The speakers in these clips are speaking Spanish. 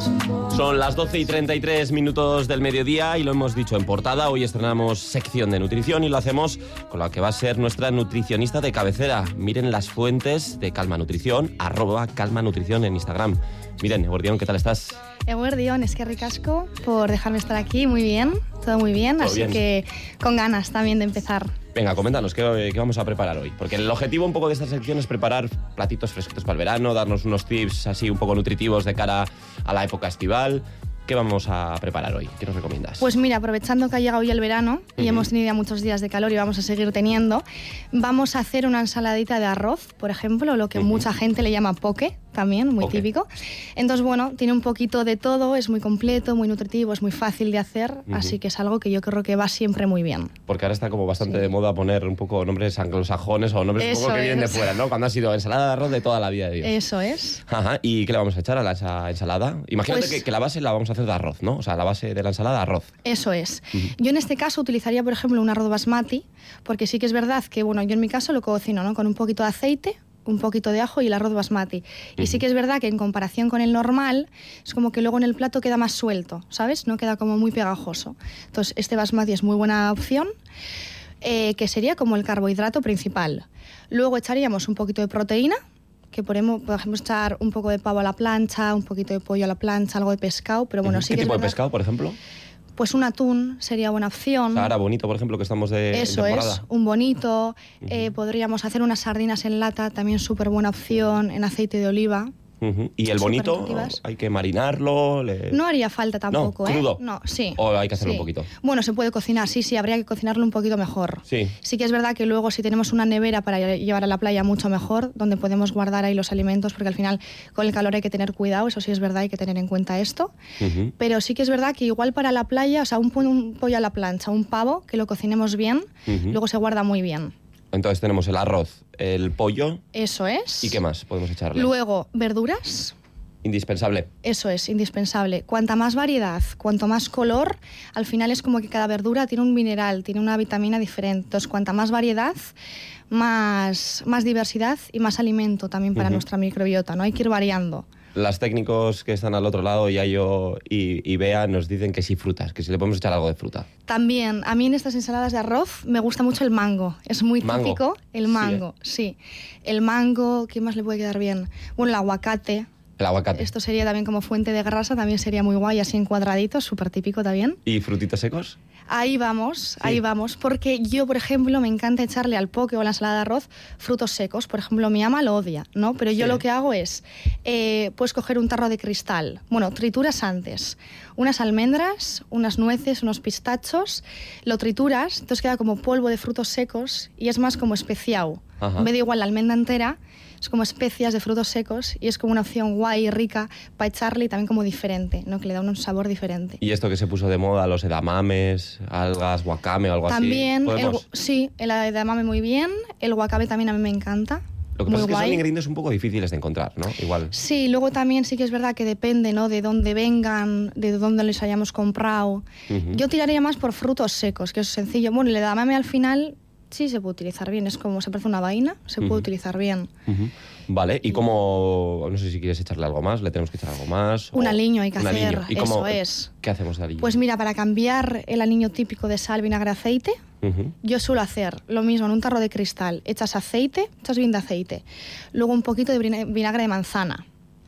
Son las 12:33 del mediodía y lo hemos dicho en portada. Hoy estrenamos sección de nutrición y lo hacemos con la que va a ser nuestra nutricionista de cabecera. Miren las fuentes de Calma Nutrición, @calmanutrición en Instagram. Miren, Eguerdión, ¿qué tal estás? Eguerdión, es que ricasco por dejarme estar aquí. Muy bien, todo muy bien. ¿Todo así bien? Que con ganas también de empezar. Venga, coméntanos, ¿qué vamos a preparar hoy? Porque el objetivo un poco de esta sección es preparar platitos fresquitos para el verano, darnos unos tips así un poco nutritivos de cara a la época estival. ¿Qué vamos a preparar hoy? ¿Qué nos recomiendas? Pues mira, aprovechando que ha llegado ya el verano y hemos tenido ya muchos días de calor y vamos a seguir teniendo, vamos a hacer una ensaladita de arroz, por ejemplo, lo que mucha gente le llama poke, también, muy típico. Entonces, bueno, tiene un poquito de todo, es muy completo, muy nutritivo, es muy fácil de hacer, así que es algo que yo creo que va siempre muy bien. Porque ahora está como bastante de moda poner un poco nombres anglosajones o nombres un poco que vienen de fuera, ¿no? Cuando ha sido ensalada de arroz de toda la vida de Dios. Eso es. Ajá. ¿Y qué le vamos a echar a esa ensalada? Imagínate Pues, que la base la vamos a hacer de arroz, ¿no? O sea, la base de la ensalada, arroz. Eso es. Yo en este caso utilizaría, por ejemplo, un arroz basmati, porque sí que es verdad que, bueno, yo en mi caso lo cocino, ¿no? Con un poquito de aceite, un poquito de ajo y el arroz basmati. Y sí que es verdad que en comparación con el normal, es como que luego en el plato queda más suelto, ¿sabes? No queda como muy pegajoso. Entonces, este basmati es muy buena opción, que sería como el carbohidrato principal. Luego echaríamos un poquito de proteína, que podemos echar un poco de pavo a la plancha, un poquito de pollo a la plancha, algo de pescado, pero bueno, sí ¿Qué que tipo es de verdad, pescado, por ejemplo? pues un atún sería buena opción. Sahara bonito, por ejemplo, que estamos de Eso temporada. es, un bonito. Podríamos hacer unas sardinas en lata, también súper buena opción, en aceite de oliva. ¿Y el bonito Supernutritivas. hay que marinarlo? No haría falta tampoco, ¿No? ¿Crudo? No, sí. ¿O hay que hacerlo sí. un poquito? Bueno, se puede cocinar, sí, habría que cocinarlo un poquito mejor. Sí. Sí que es verdad que luego si tenemos una nevera para llevar a la playa mucho mejor, donde podemos guardar ahí los alimentos, porque al final con el calor hay que tener cuidado, eso sí es verdad, hay que tener en cuenta esto. Pero sí que es verdad que igual para la playa, o sea, un pollo a la plancha, un pavo, que lo cocinemos bien, luego se guarda muy bien. Entonces tenemos el arroz, el pollo. Eso es. ¿Y qué más podemos echarle? Luego, verduras. Indispensable. Eso es, indispensable. Cuanta más variedad, cuanto más color, al final es como que cada verdura tiene un mineral, tiene una vitamina diferente. Entonces, cuanta más variedad, más diversidad y más alimento también para nuestra microbiota, ¿no? Hay que ir variando. Las técnicos que están al otro lado, Yayo y Bea, nos dicen que sí frutas, que sí le podemos echar algo de fruta. También, a mí en estas ensaladas de arroz me gusta mucho el mango. Es muy típico el mango, sí. El mango, ¿qué más le puede quedar bien? Bueno, el aguacate. El aguacate. Esto sería también como fuente de grasa, también sería muy guay, así en cuadraditos, súper típico también. ¿Y frutitos secos? Ahí vamos, porque yo, por ejemplo, me encanta echarle al poke o a la ensalada de arroz frutos secos. Por ejemplo, mi ama lo odia, ¿no? Pero yo lo que hago es, puedes coger un tarro de cristal, bueno, trituras antes, unas almendras, unas nueces, unos pistachos, lo trituras, entonces queda como polvo de frutos secos y es más como especiado. En vez de igual la almendra entera, es como especias de frutos secos y es como una opción guay y rica para echarle y también como diferente, ¿no? Que le da un sabor diferente. ¿Y esto que se puso de moda, los edamames, algas, wakame o algo también, así? También, sí, el edamame muy bien, el wakame también a mí me encanta. Lo que pasa es que son ingredientes un poco difíciles de encontrar, ¿no? Igual. Sí, luego también sí que es verdad que depende, ¿no? De dónde vengan, de dónde les hayamos comprado. Yo tiraría más por frutos secos, que es sencillo. Bueno, el edamame al final sí se puede utilizar bien, es como se parece una vaina, se puede utilizar bien. Vale, ¿y cómo, no sé si quieres echarle algo más, le tenemos que echar algo más? Un aliño hay que hacer, aliño. ¿Y eso es. ¿Qué hacemos de aliño? Pues mira, para cambiar el aliño típico de sal, vinagre, aceite, yo suelo hacer lo mismo en un tarro de cristal, echas aceite, echas bien de aceite, luego un poquito de vinagre de manzana,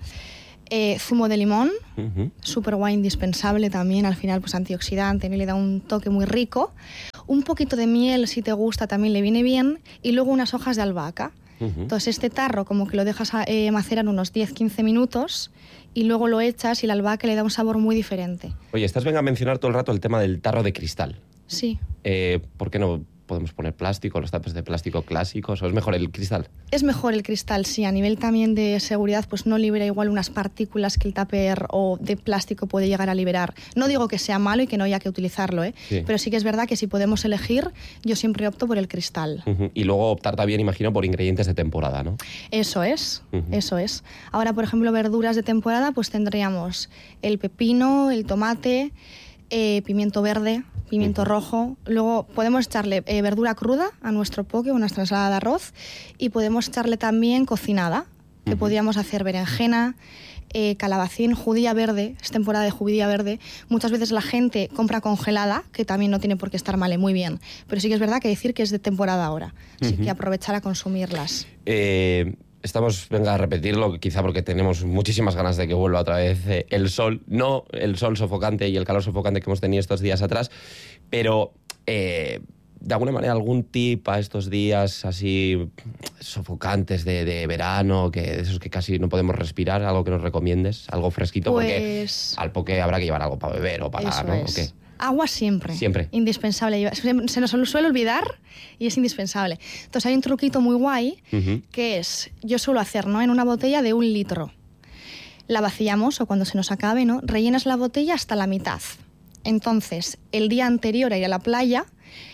zumo de limón, súper guay, indispensable también, al final pues antioxidante, le da un toque muy rico, un poquito de miel si te gusta también le viene bien, y luego unas hojas de albahaca. Entonces este tarro como que lo dejas macerar unos 10-15 minutos y luego lo echas y la albahaca le da un sabor muy diferente. Oye, estás venga a mencionar todo el rato el tema del tarro de cristal. Sí. ¿Por qué no podemos poner plástico, los tapes de plástico clásicos, o es mejor el cristal? Es mejor el cristal, sí. A nivel también de seguridad, pues no libera igual unas partículas que el tupper o de plástico puede llegar a liberar. No digo que sea malo y que no haya que utilizarlo, Sí. Pero sí que es verdad que si podemos elegir, yo siempre opto por el cristal. Y luego optar también, imagino, por ingredientes de temporada, ¿no? Eso es, eso es. Ahora, por ejemplo, verduras de temporada, pues tendríamos el pepino, el tomate, pimiento verde, pimiento rojo. Luego podemos echarle verdura cruda a nuestro poke o a nuestra ensalada de arroz y podemos echarle también cocinada, que podríamos hacer berenjena, calabacín, judía verde, es temporada de judía verde. Muchas veces la gente compra congelada, que también no tiene por qué estar mal, muy bien. Pero sí que es verdad que decir que es de temporada ahora, así que aprovechar a consumirlas. Estamos, venga a repetirlo, quizá porque tenemos muchísimas ganas de que vuelva otra vez el sol. No el sol sofocante y el calor sofocante que hemos tenido estos días atrás, pero de alguna manera algún tip a estos días así sofocantes de verano, de esos que casi no podemos respirar, algo que nos recomiendes, algo fresquito, porque al poke habrá que llevar algo para beber o para... ¿no? ¿O qué? Agua siempre. Siempre. Indispensable. Se nos suele olvidar y es indispensable. Entonces hay un truquito muy guay que es, yo suelo hacer, ¿no? En una botella de 1 litro. La vaciamos o cuando se nos acabe, ¿no? Rellenas la botella hasta la mitad. Entonces, el día anterior a ir a la playa,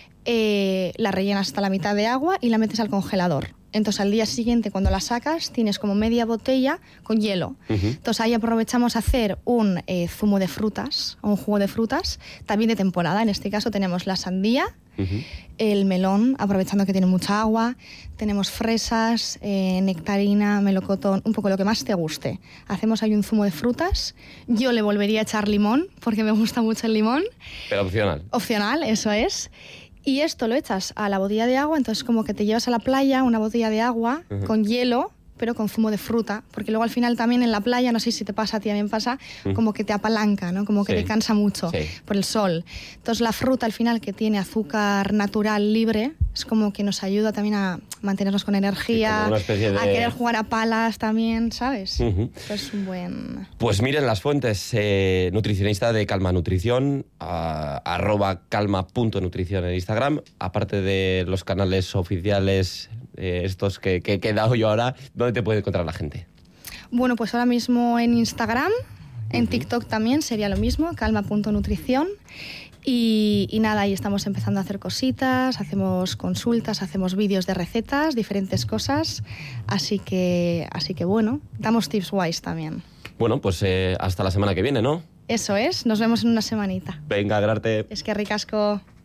la rellenas hasta la mitad de agua y la metes al congelador. Entonces al día siguiente cuando la sacas tienes como media botella con hielo. Entonces ahí aprovechamos a hacer un zumo de frutas o un jugo de frutas, también de temporada. En este caso tenemos la sandía, el melón, aprovechando que tiene mucha agua, tenemos fresas, nectarina, melocotón, un poco lo que más te guste. Hacemos ahí un zumo de frutas. Yo le volvería a echar limón porque me gusta mucho el limón. Pero opcional. Opcional, eso es. Y esto lo echas a la botella de agua, entonces como que te llevas a la playa una botella de agua con hielo, pero con zumo de fruta, porque luego al final también en la playa, no sé si te pasa, a ti también pasa, como que te apalanca, ¿no? Como que te cansa mucho por el sol. Entonces la fruta al final, que tiene azúcar natural libre, es como que nos ayuda también a mantenernos con energía, a querer jugar a palas también, ¿sabes? Es un buen... Pues miren las fuentes, nutricionista de Calma Nutrición, @calma.nutrición en Instagram, aparte de los canales oficiales estos que he dado yo ahora, ¿dónde te puede encontrar la gente? Bueno, pues ahora mismo en Instagram, en TikTok también sería lo mismo, calma.nutrición. Y nada, ahí estamos empezando a hacer cositas, hacemos consultas, hacemos vídeos de recetas, diferentes cosas. Así que bueno, damos tips guays también. Bueno, pues hasta la semana que viene, ¿no? Eso es, nos vemos en una semanita. Venga, grarte. Es que ricasco.